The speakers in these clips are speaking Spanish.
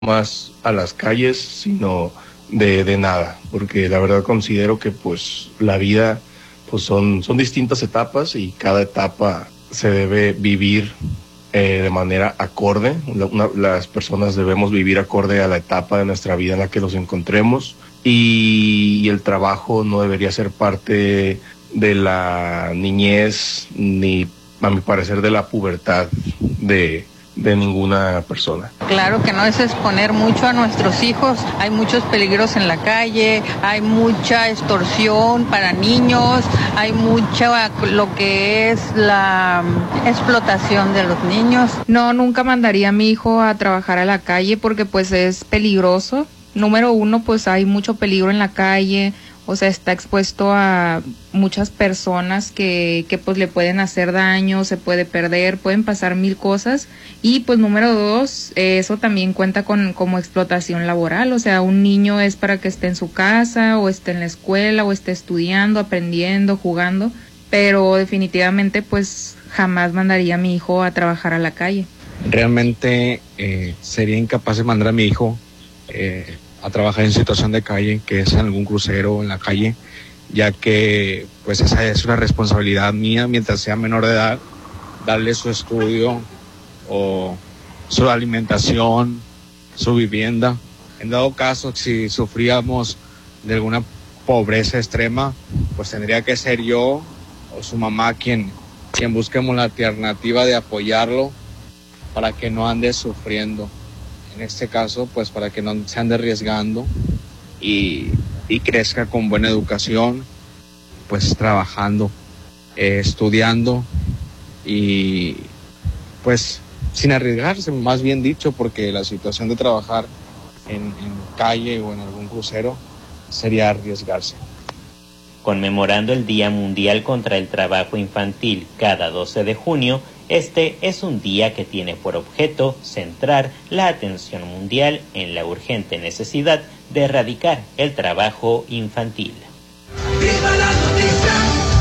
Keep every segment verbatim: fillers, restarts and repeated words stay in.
más a las calles, sino de, de nada, porque la verdad considero que pues la vida pues son, son distintas etapas y cada etapa se debe vivir eh, de manera acorde. La, una, las personas debemos vivir acorde a la etapa de nuestra vida en la que nos encontremos y, y el trabajo no debería ser parte de la niñez ni, a mi parecer, de la pubertad de de ninguna persona. Claro que no es exponer mucho a nuestros hijos, hay muchos peligros en la calle, hay mucha extorsión para niños, hay mucha lo que es la explotación de los niños. No, nunca mandaría a mi hijo a trabajar a la calle porque pues es peligroso. Número uno, pues hay mucho peligro en la calle. O sea, está expuesto a muchas personas que, que pues le pueden hacer daño, se puede perder, pueden pasar mil cosas. Y pues número dos, eh, eso también cuenta con como explotación laboral. O sea, un niño es para que esté en su casa o esté en la escuela o esté estudiando, aprendiendo, jugando. Pero definitivamente pues jamás mandaría a mi hijo a trabajar a la calle. Realmente eh, sería incapaz de mandar a mi hijo eh, a trabajar en situación de calle, que es en algún crucero o en la calle, ya que pues esa es una responsabilidad mía mientras sea menor de edad, darle su estudio o su alimentación, su vivienda. En dado caso, si sufríamos de alguna pobreza extrema, pues tendría que ser yo o su mamá quien, quien busquemos la alternativa de apoyarlo para que no ande sufriendo. En este caso, pues para que no se ande arriesgando y, y crezca con buena educación, pues trabajando, eh, estudiando y pues sin arriesgarse, más bien dicho, porque la situación de trabajar en, en calle o en algún crucero sería arriesgarse. Conmemorando el Día Mundial contra el Trabajo Infantil cada doce de junio, este es un día que tiene por objeto centrar la atención mundial en la urgente necesidad de erradicar el trabajo infantil. ¡Viva la noticia!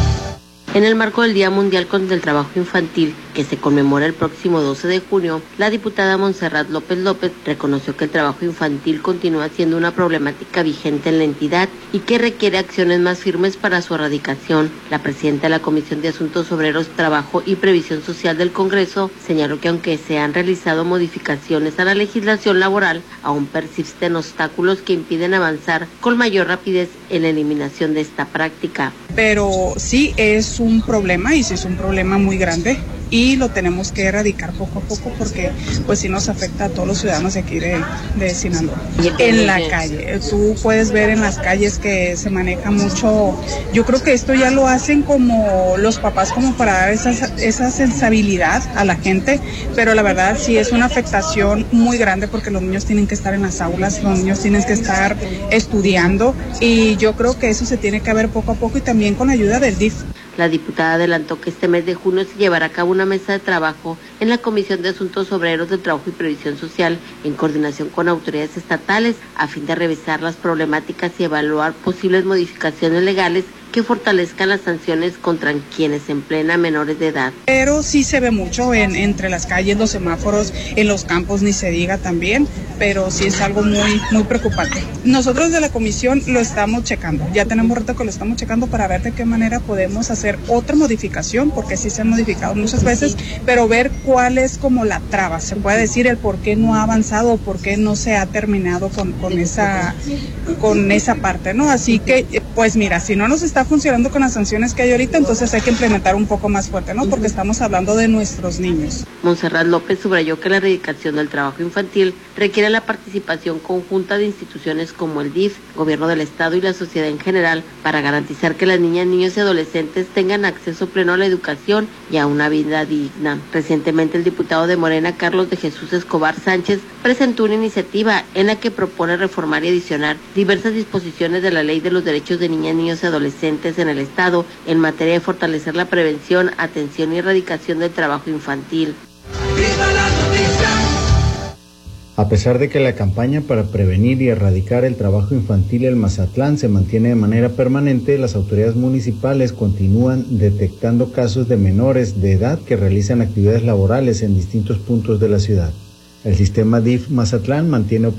En el marco del Día Mundial contra el Trabajo Infantil, que se conmemora el próximo doce de junio, la diputada Montserrat López López reconoció que el trabajo infantil continúa siendo una problemática vigente en la entidad y que requiere acciones más firmes para su erradicación. La presidenta de la Comisión de Asuntos Obreros, Trabajo y Previsión Social del Congreso señaló que aunque se han realizado modificaciones a la legislación laboral, aún persisten obstáculos que impiden avanzar con mayor rapidez en la eliminación de esta práctica. Pero sí es un problema y sí es un problema muy grande y lo tenemos que erradicar poco a poco porque pues sí nos afecta a todos los ciudadanos de aquí de, de Sinaloa. En la calle, tú puedes ver en las calles que se maneja mucho, yo creo que esto ya lo hacen como los papás como para dar esa, esa sensibilidad a la gente, pero la verdad sí es una afectación muy grande porque los niños tienen que estar en las aulas, los niños tienen que estar estudiando y yo creo que eso se tiene que ver poco a poco y también con ayuda del D I F. La diputada adelantó que este mes de junio se llevará a cabo una mesa de trabajo en la Comisión de Asuntos Obreros de Trabajo y Previsión Social en coordinación con autoridades estatales a fin de revisar las problemáticas y evaluar posibles modificaciones legales que fortalezcan las sanciones contra quienes empleen a menores de edad. Pero sí se ve mucho en, entre las calles, los semáforos, en los campos ni se diga también, pero sí es algo muy, muy preocupante. Nosotros de la comisión lo estamos checando, ya tenemos rato que lo estamos checando para ver de qué manera podemos hacer otra modificación, porque sí se han modificado muchas veces, pero ver cuál es como la traba, se puede decir el por qué no ha avanzado o por qué no se ha terminado con, con, esa, con esa parte, ¿no? Así que, pues mira, si no nos está funcionando con las sanciones que hay ahorita, entonces hay que implementar un poco más fuerte, ¿no? Porque estamos hablando de nuestros niños. Montserrat López subrayó que la erradicación del trabajo infantil requiere la participación conjunta de instituciones como el D I F, Gobierno del Estado y la sociedad en general para garantizar que las niñas, niños y adolescentes tengan acceso pleno a la educación y a una vida digna. Recientemente el diputado de Morena, Carlos de Jesús Escobar Sánchez, presentó una iniciativa en la que propone reformar y adicionar diversas disposiciones de la Ley de los Derechos de Niñas, Niños y Adolescentes en el Estado en materia de fortalecer la prevención, atención y erradicación del trabajo infantil. ¡Viva la noticia! A pesar de que la campaña para prevenir y erradicar el trabajo infantil en Mazatlán se mantiene de manera permanente, las autoridades municipales continúan detectando casos de menores de edad que realizan actividades laborales en distintos puntos de la ciudad. El sistema D I F Mazatlán mantiene